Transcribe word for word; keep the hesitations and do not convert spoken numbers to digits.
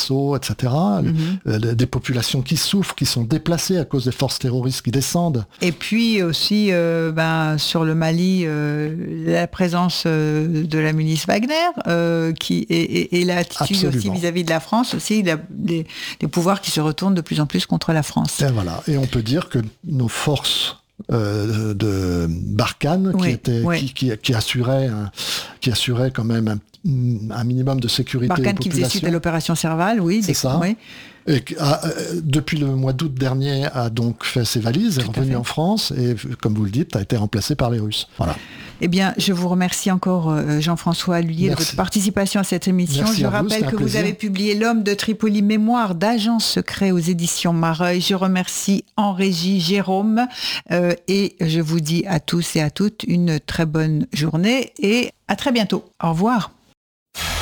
d'assaut, et cetera. Mm-hmm. Euh, des populations qui souffrent, qui sont déplacées à cause des forces terroristes qui descendent. Et puis aussi, euh, ben, sur le Mali, euh, la présence euh, de la milice Wagner, euh, qui, et, et, et l'attitude Absolument. Aussi vis-à-vis de la France, aussi, la, des, des pouvoirs qui se retournent de plus en plus contre la France. Et voilà. Et on peut dire que nos forces euh, de Barkhane, oui, qui, était, oui. qui, qui, qui, assurait un, qui assurait quand même un, un minimum de sécurité Barkhane qui faisait suite à l'opération Serval, oui. C'est des, ça. Oui. Et a, euh, depuis le mois d'août dernier, a donc fait ses valises, est revenu en France et, comme vous le dites, a été remplacé par les Russes. Voilà. Eh bien, je vous remercie encore, euh, Jean-François Lhuillier, de votre participation à cette émission. Merci je à rappelle vous, que vous vous avez publié L'Homme de Tripoli, mémoire d'agent secret aux éditions Mareuil. Je remercie en régie Jérôme euh, et je vous dis à tous et à toutes une très bonne journée et à très bientôt. Au revoir.